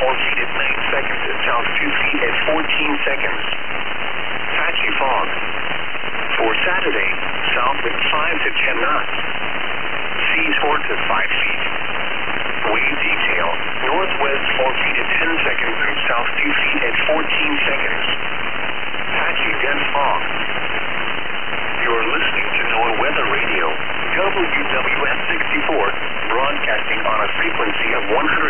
4 feet at 9 seconds and south 2 feet at 14 seconds. Patchy fog. For Saturday, south wind 5 to 10 knots. Seas 4 to 5 feet. Wave detail, northwest 4 feet at 10 seconds and south 2 feet at 14 seconds. Patchy dense fog. You're listening to NOAA Weather Radio, WWS 64, broadcasting on a frequency of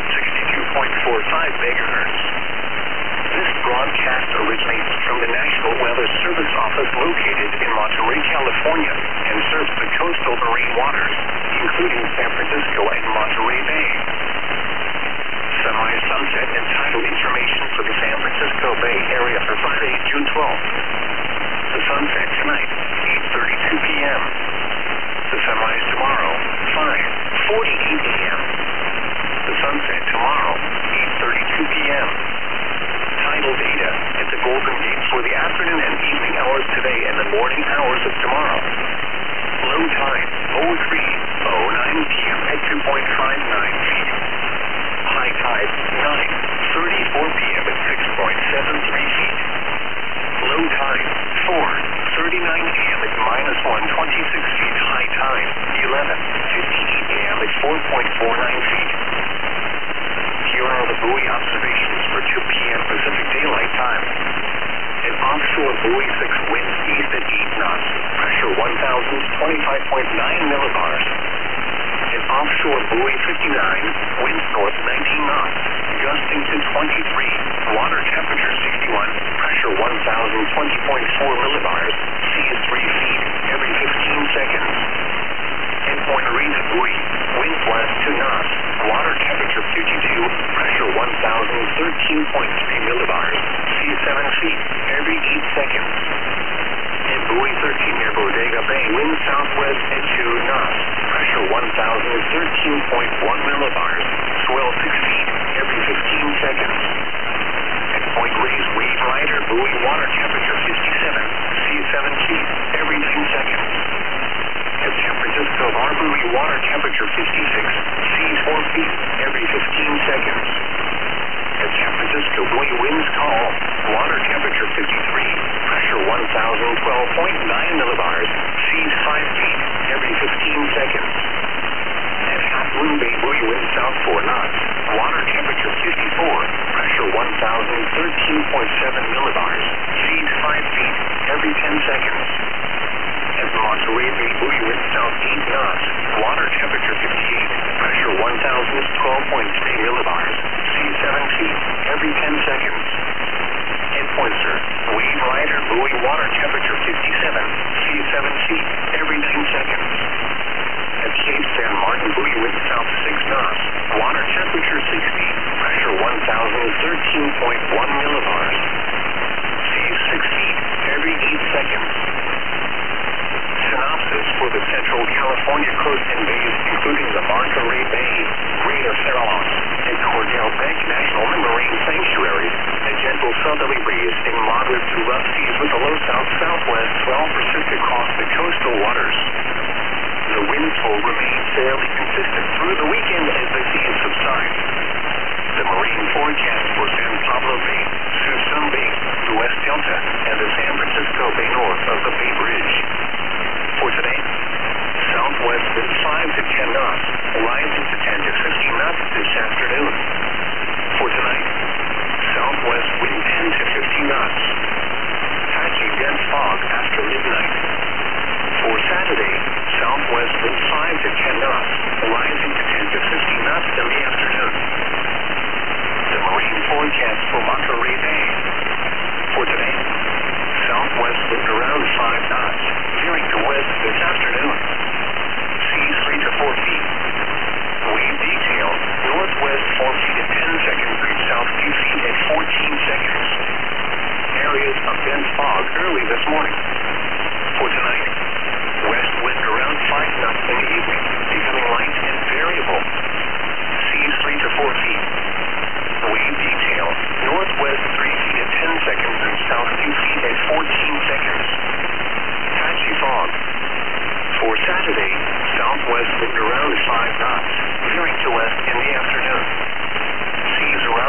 162.45 megahertz. This broadcast originates from the National Weather Service Office located in Monterey, California, and serves the coastal marine waters, including San Francisco and Monterey Bay. Sunrise, sunset, and tidal information for the San Francisco Bay Area for Friday, June 12th. The sunset tonight, 8:32 p.m. The sunrise tomorrow, 5:48 a.m. The sunset tomorrow, 8:32 p.m. Tidal data at the Golden Gate for the afternoon and evening hours today and the morning hours of tomorrow. Low tide, 03:09 p.m. at 2.59 feet. High tide, 9:34 p.m. at 6.73 feet. Low tide, 4:39 a.m. at -126 feet. High tide, 11:58 a.m. at 4.49 feet. Here are the buoy observations for 2 p.m. Pacific Daylight Time. An offshore buoy 6 winds east at 8 knots, pressure 1,025.9 millibars. An offshore buoy 59, winds north 19 knots, gusting to 23, water temperature 61, pressure 1,020.4 millibars, sea is 3 feet every 15 seconds. In Point Reyes buoy, winds west 2 knots, water temperature 52, pressure 1,013.3 millibars, sea 7 feet every 8 seconds. In buoy 13 near Bodega Bay, wind southwest at 2 knots, pressure 1,013.1 millibars, swell 6 feet every 15 seconds. At Point Reyes Wave Rider buoy, water temperature 57, sea 7 feet every 9 seconds. At San Francisco Bar buoy, water temperature 56, seas 4 feet every 15 seconds. At San Francisco buoy, winds call, water temperature 53, pressure 1,012.9 millibars, seas 5 feet every 15 seconds. At Half Moon Bay buoy, wind south 4 knots, water temperature 54, pressure 1,013.7 millibars, seas 5 feet every 10 seconds. At Monterey Bay buoy, wind south 8 knots, water temperature 58, pressure 1,012.3 millibars, sea 7 feet every 10 seconds. At Pointer, Wave Rider buoy, water temperature 57, sea 7 feet every 9 seconds. At Cape San Martin buoy, wind south 6 knots, water temperature 60, pressure 1,013.1 millibars, sea 6 feet every 8 seconds. Synopsis for the Central California coast and bays, including the Monterey Bay, Greater Farallones, and Cordell Bank National Marine Sanctuaries. A gentle southerly breeze and moderate to rough seas with a low south-southwest swell persist across the coastal waters. The winds will remain fairly consistent through the weekend as the seas subside. The marine forecast for San Pablo Bay, Suisun Bay, the West Delta, and the San Francisco Bay north of the Bay Bridge. For today, southwest wind 5 to 10 knots, rising to 10 to 15 knots this afternoon. For tonight, southwest wind 10 to 15 knots. Patchy dense fog after midnight. For Saturday, southwest wind 5 to 10 knots, rising to 10 to 15 knots in the afternoon. The marine forecast for Monterey Bay. For today, southwest wind around 5 knots, veering to west this afternoon. Seas 3 to 4 feet. Wave detail, northwest 4 feet at 10